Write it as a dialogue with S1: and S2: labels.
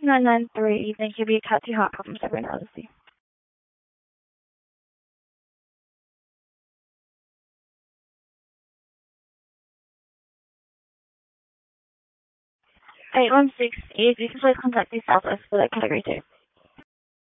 S1: 993. Thank you. Be cut too hot from Seven Odyssey. 816. You can please contact the Southwest for that category 2.